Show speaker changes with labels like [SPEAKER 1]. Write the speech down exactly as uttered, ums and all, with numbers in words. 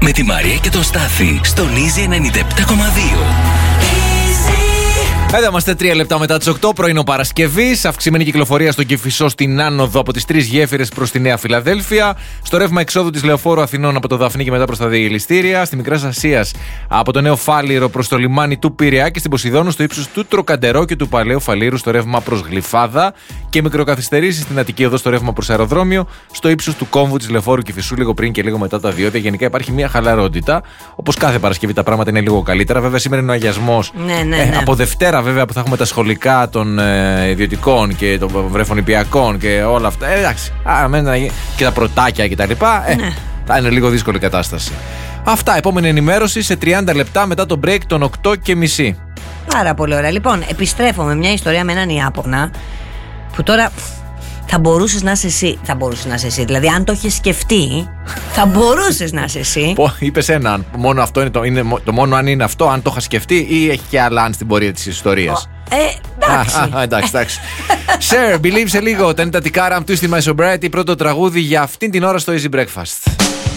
[SPEAKER 1] Με τη Μαρία και τον Στάθη στον Easy ενενήντα επτά κόμμα δύο.
[SPEAKER 2] Εδώ είμαστε τρία λεπτά μετά τις οκτώ, πρωινό Παρασκευής. Αυξημένη κυκλοφορία στον Κηφισό στην άνοδο από τις τρεις γέφυρες προς τη Νέα Φιλαδέλφια. Στο ρεύμα εξόδου της Λεωφόρου Αθηνών από το Δαφνί και μετά προς τα Διελιστήρια. Στη Μικράς Ασίας από το Νέο Φάληρο προς το λιμάνι του Πειραιά και στην Ποσειδώνου στο ύψος του Τροκαντερό και του Παλαιού Φαλήρου στο ρεύμα προς Γλυφάδα. Και μικροκαθυστερήσεις στην Αττική Οδό στο ρεύμα προς αεροδρόμιο. Στο ύψος του κόμβου της Λεωφόρου Κηφισού λίγο πριν και λίγο μετά τα διόδια. Γενικά υπάρχει μια χαλαρότητα. Όπως κάθε Παρασκευή τα πράγματα είναι λίγο καλύτερα. Βέβαια σήμερα είναι ο αγιασμός.
[SPEAKER 3] Ναι, ναι, ναι.
[SPEAKER 2] Ε, από Δευτέρα βέβαια που θα έχουμε τα σχολικά των ε, ιδιωτικών και των βρεφονιπιακών και όλα αυτά. Ε, εντάξει. Α, μένα, και τα πρωτάκια κτλ. Ε, ναι. Θα είναι λίγο δύσκολη κατάσταση. Αυτά. Επόμενη ενημέρωση σε τριάντα λεπτά μετά το break των οκτώ και μισή.
[SPEAKER 3] Πάρα πολύ ωραία. Λοιπόν, επιστρέφω με μια ιστορία με έναν Ιάπωνα που τώρα θα μπορούσες να είσαι εσύ. Θα μπορούσες να είσαι εσύ. Δηλαδή, αν το έχεις σκεφτεί, θα μπορούσες να είσαι εσύ.
[SPEAKER 2] Είπες ένα. Μόνο αυτό είναι το, είναι το μόνο αν είναι αυτό, αν το είχα σκεφτεί, ή έχει και άλλα αν στην πορεία της ιστορίας.
[SPEAKER 3] Ε, εντάξει.
[SPEAKER 2] Α, α, εντάξει, εντάξει. Sir, believe σε λίγο. Τα είναι τα Τικάρα, I'm twisting my sobriety. Πρώτο τραγούδι για αυτήν την ώρα στο Easy Breakfast.